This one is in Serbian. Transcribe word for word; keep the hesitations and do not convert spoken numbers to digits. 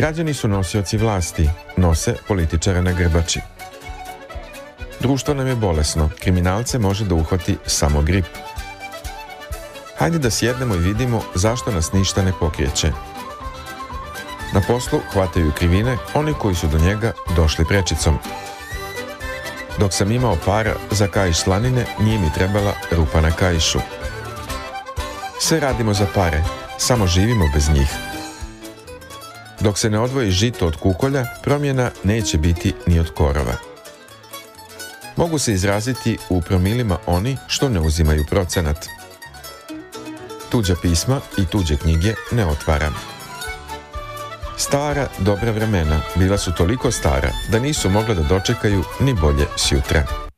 Građani su nosioci vlasti, nose političare na grbači. Društvo nam je bolesno, kriminalce može da uhvati samo grip. Hajde da sjednemo i vidimo zašto nas ništa ne pokreće. Na poslu hvataju krivine oni koji su do njega došli prečicom. Dok sam imao para za kaiš slanine, nije mi trebala rupa na kaišu. Sve radimo za pare, samo živimo bez njih. Dok se ne odvoji žito od kukolja, promjena neće biti ni od korova. Mogu se izraziti u promilima oni što ne uzimaju procenat. Tuđa pisma i tuđe knjige ne otvaram. Stara, dobra vremena bila su toliko stara da nisu mogla da dočekaju ni bolje sjutra.